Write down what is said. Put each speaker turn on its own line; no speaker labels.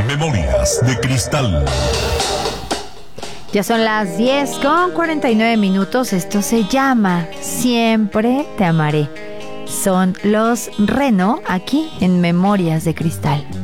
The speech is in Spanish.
Memorias de Cristal.
Ya son las 10:49. Esto se llama Siempre te amaré. Son los Reno aquí en Memorias de Cristal.